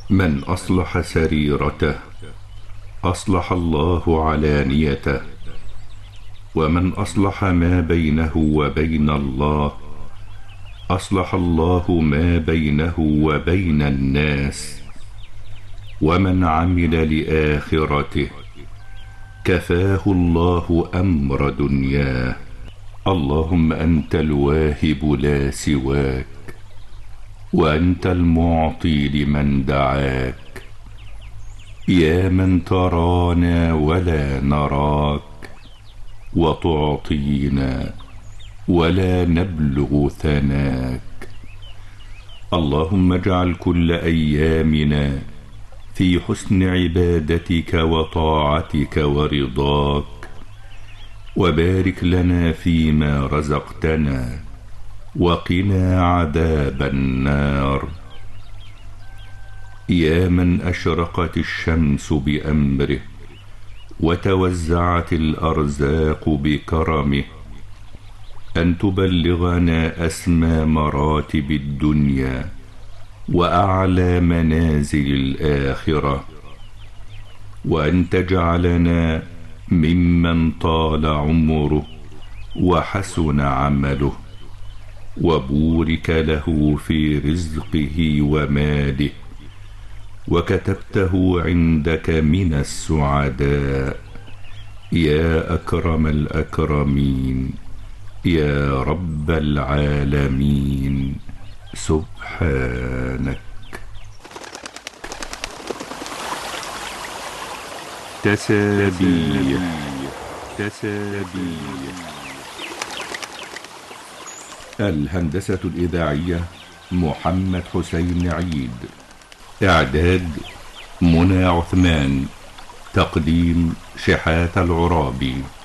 من أصلح سريرته أصلح الله علانيته، ومن أصلح ما بينه وبين الله أصلح الله ما بينه وبين الناس. ومن عمل لآخرته كفاه الله أمر دنياه. اللهم أنت الواهب لا سواك، وأنت المعطي لمن دعاك. يا من ترانا ولا نراك، وتعطينا ولا نبلغ ثناك. اللهم اجعل كل أيامنا في حسن عبادتك وطاعتك ورضاك، وبارك لنا فيما رزقتنا، وقنا عذاب النار. يا من أشرقت الشمس بأمره، وتوزعت الأرزاق بكرمه، أن تبلغنا أسمى مراتب الدنيا وأعلى منازل الآخرة، وأن تجعلنا ممن طال عمره وحسن عمله، وبورك له في رزقه وماله، وكتبته عندك من السعداء. يا أكرم الأكرمين، يا رب العالمين، سبحانك. تسابيح. الهندسة الإذاعية محمد حسين عيد. إعداد منى عثمان. تقديم شحات العرابي.